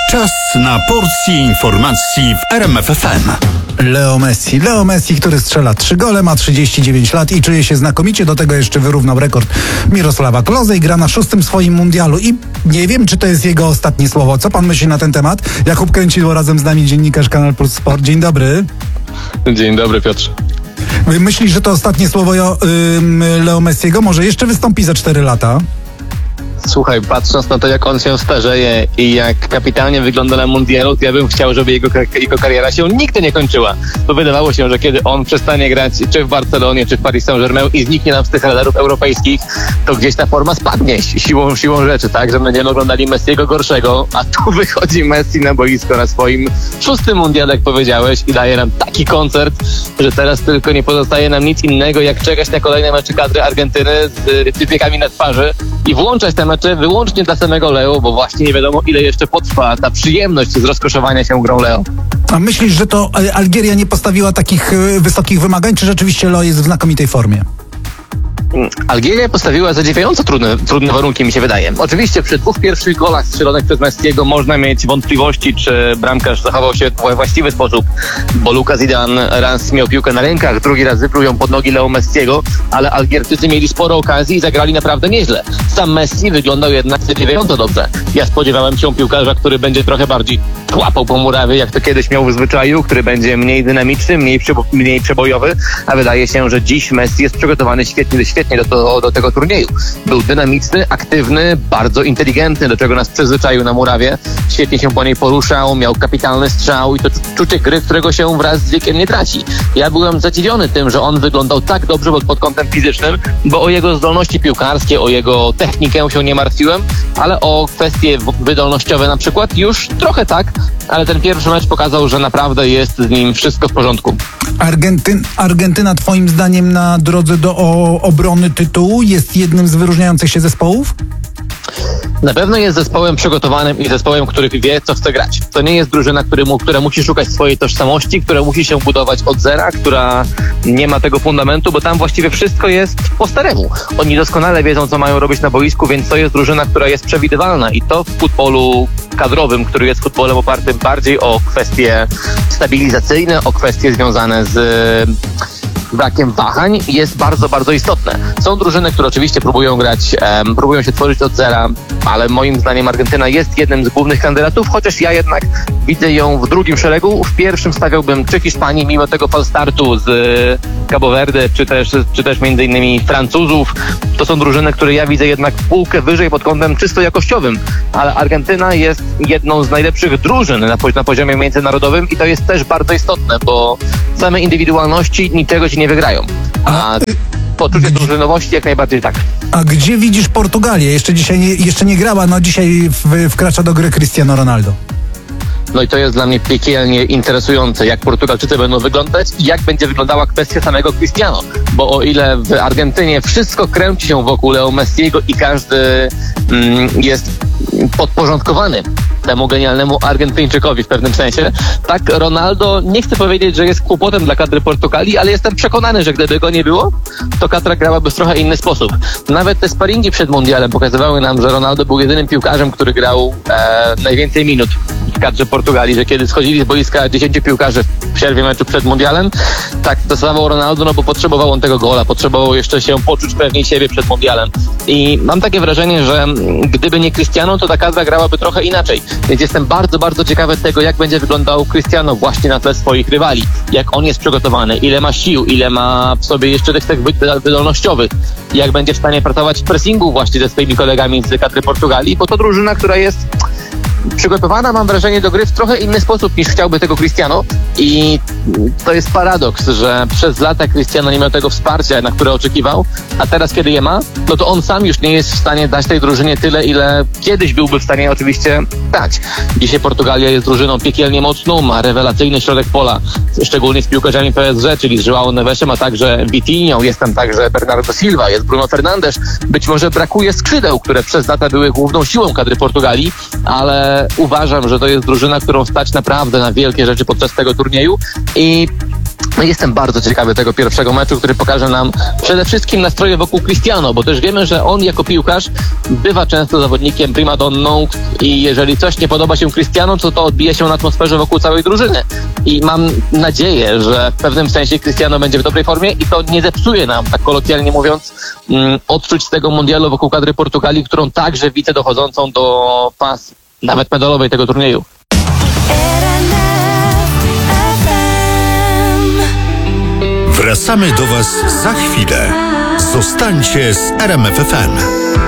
Czas na porcję informacji w RMF FM. Leo Messi, który strzela 3 gole, ma 39 lat i czuje się znakomicie. Do tego jeszcze wyrównał rekord Mirosława Klose i gra na 6. swoim mundialu. I nie wiem, czy to jest jego ostatnie słowo. Co pan myśli na ten temat? Jakub Kręcidło, razem z nami dziennikarz Kanal Plus Sport. Dzień dobry. Dzień dobry, Piotrze. Myślisz, że to ostatnie słowo Leo Messiego? Może jeszcze wystąpi za 4 lata? Słuchaj, patrząc na to, jak on się starzeje i jak kapitalnie wygląda na mundialu, to ja bym chciał, żeby jego kariera się nigdy nie kończyła. Bo wydawało się, że kiedy on przestanie grać czy w Barcelonie, czy w Paris Saint-Germain i zniknie nam z tych radarów europejskich, to gdzieś ta forma spadnie siłą rzeczy, tak? Że będziemy oglądali Messiego gorszego, a tu wychodzi Messi na boisko na swoim 6. mundiale, jak powiedziałeś, i daje nam taki koncert, że teraz tylko nie pozostaje nam nic innego, jak czekać na kolejne mecze kadry Argentyny z typiekami na twarzy i włączać te mecze wyłącznie dla samego Leo, bo właśnie nie wiadomo, ile jeszcze potrwa ta przyjemność z rozkoszowania się grą Leo. A myślisz, że to Algieria nie postawiła takich wysokich wymagań, czy rzeczywiście Leo jest w znakomitej formie? Algieria postawiła zadziwiająco trudne warunki, mi się wydaje. Oczywiście przy 2 pierwszych golach strzelonych przez Messiego można mieć wątpliwości, czy bramkarz zachował się w właściwy sposób, bo Luka Zidane raz miał piłkę na rękach, drugi raz wypluł ją pod nogi Leo Messiego, ale Algierczycy mieli sporo okazji i zagrali naprawdę nieźle. Sam Messi wyglądał jednak zadziwiająco dobrze. Ja spodziewałem się piłkarza, który będzie trochę bardziej łapał po murawie, jak to kiedyś miał w zwyczaju, który będzie mniej dynamiczny, mniej przebojowy, a wydaje się, że dziś Messi jest przygotowany świetnie do tego turnieju. Był dynamiczny, aktywny, bardzo inteligentny, do czego nas przyzwyczaił na murawie. Świetnie się po niej poruszał, miał kapitalny strzał i to czucie gry, którego się wraz z wiekiem nie traci. Ja byłem zadziwiony tym, że on wyglądał tak dobrze pod kątem fizycznym, bo o jego zdolności piłkarskie, o jego technikę się nie martwiłem, ale o kwestie wydolnościowe na przykład już trochę tak, ale ten pierwszy mecz pokazał, że naprawdę jest z nim wszystko w porządku. Argentyna twoim zdaniem na drodze do obrony tytułu jest jednym z wyróżniających się zespołów? Na pewno jest zespołem przygotowanym i zespołem, który wie, co chce grać. To nie jest drużyna, która musi szukać swojej tożsamości, która musi się budować od zera, która nie ma tego fundamentu, bo tam właściwie wszystko jest po staremu. Oni doskonale wiedzą, co mają robić na boisku, więc to jest drużyna, która jest przewidywalna i to w futbolu kadrowym, który jest futbolem opartym bardziej o kwestie stabilizacyjne, o kwestie związane z brakiem wahań, jest bardzo, bardzo istotne. Są drużyny, które oczywiście próbują się tworzyć od zera, ale moim zdaniem Argentyna jest jednym z głównych kandydatów, chociaż ja jednak widzę ją w drugim szeregu. W pierwszym stawiałbym czy Hiszpanii, mimo tego falstartu z Cabo Verde, czy też między innymi Francuzów. To są drużyny, które ja widzę jednak półkę wyżej pod kątem czysto jakościowym, ale Argentyna jest jedną z najlepszych drużyn na poziomie międzynarodowym i to jest też bardzo istotne, bo same indywidualności niczego ci nie wygrają. A poczucie drużynowości jak najbardziej tak. A gdzie widzisz Portugalię? Jeszcze nie grała, no dzisiaj wkracza do gry Cristiano Ronaldo. No i to jest dla mnie piekielnie interesujące, jak Portugalczycy będą wyglądać i jak będzie wyglądała kwestia samego Cristiano. Bo o ile w Argentynie wszystko kręci się wokół Leo Messiego i każdy jest podporządkowany temu genialnemu Argentyńczykowi w pewnym sensie, tak Ronaldo, nie chcę powiedzieć, że jest kłopotem dla kadry Portugalii, ale jestem przekonany, że gdyby go nie było, to kadra grałaby w trochę inny sposób. Nawet te sparingi przed mundialem pokazywały nam, że Ronaldo był jedynym piłkarzem, który grał najwięcej minut w kadrze Portugalii, że kiedy schodzili z boiska 10 piłkarzy w przerwie meczu przed mundialem, tak dostawał Ronaldo, no bo potrzebował on tego gola, potrzebował jeszcze się poczuć pewniej siebie przed mundialem. I mam takie wrażenie, że gdyby nie Cristiano, to ta kadra grałaby trochę inaczej. Więc jestem bardzo, bardzo ciekawy tego, jak będzie wyglądał Cristiano właśnie na tle swoich rywali. Jak on jest przygotowany, ile ma sił, ile ma w sobie jeszcze tych wydolnościowych, jak będzie w stanie pracować w pressingu właśnie ze swoimi kolegami z kadry Portugalii, bo to drużyna, która jest przygotowana, mam wrażenie, do gry w trochę inny sposób niż chciałby tego Cristiano i to jest paradoks, że przez lata Cristiano nie miał tego wsparcia, na które oczekiwał, a teraz kiedy je ma, no to on sam już nie jest w stanie dać tej drużynie tyle, ile kiedyś byłby w stanie oczywiście dać. Dzisiaj Portugalia jest drużyną piekielnie mocną, ma rewelacyjny środek pola, szczególnie z piłkarzami PSG, czyli z João Nevesem, a także Vitinho, jest tam także Bernardo Silva, jest Bruno Fernandes. Być może brakuje skrzydeł, które przez lata były główną siłą kadry Portugalii, ale uważam, że to jest drużyna, którą stać naprawdę na wielkie rzeczy podczas tego turnieju i No jestem bardzo ciekawy tego pierwszego meczu, który pokaże nam przede wszystkim nastroje wokół Cristiano, bo też wiemy, że on jako piłkarz bywa często zawodnikiem primadonną i jeżeli coś nie podoba się Cristiano, to odbija się na atmosferze wokół całej drużyny. I mam nadzieję, że w pewnym sensie Cristiano będzie w dobrej formie i to nie zepsuje nam, tak kolokwialnie mówiąc, odczuć z tego mundialu wokół kadry Portugalii, którą także widzę dochodzącą do pas nawet medalowej tego turnieju. Wracamy do Was za chwilę. Zostańcie z RMF FM.